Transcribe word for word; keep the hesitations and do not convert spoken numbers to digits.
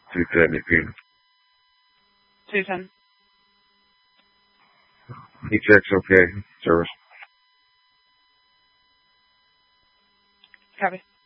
two ten, Queen. two ten. He checks okay. Service. Copy.